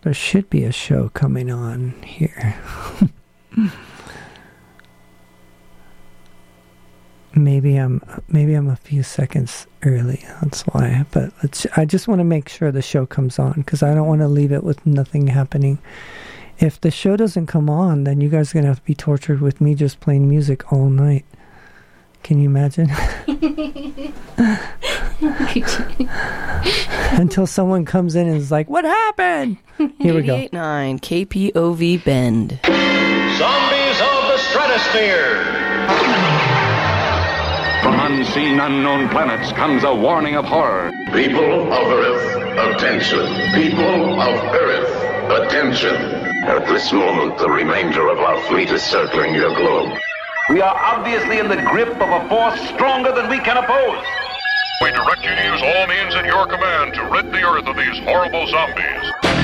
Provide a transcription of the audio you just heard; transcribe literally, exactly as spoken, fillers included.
There should be a show coming on here. maybe I'm maybe I'm a few seconds early. That's why. But let's, I just want to make sure the show comes on because I don't want to leave it with nothing happening. If the show doesn't come on, then you guys are gonna have to be tortured with me just playing music all night. Can you imagine? Until someone comes in and is like, what happened? Here we go. eighty-eight point nine K P O V Bend. Zombies of the stratosphere. From unseen, unknown planets comes a warning of horror. People of Earth, attention. People of Earth, attention. At this moment, the remainder of our fleet is circling your globe. We are obviously in the grip of a force stronger than we can oppose. We direct you to use all means at your command to rid the Earth of these horrible zombies.